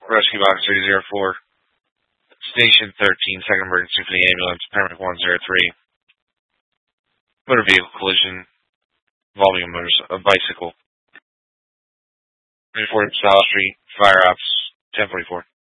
Rescue Box 304. Station 13, second emergency for the ambulance, paramedic 103. Motor vehicle collision involving a bicycle. 24 South Street, Fire Ops 1044.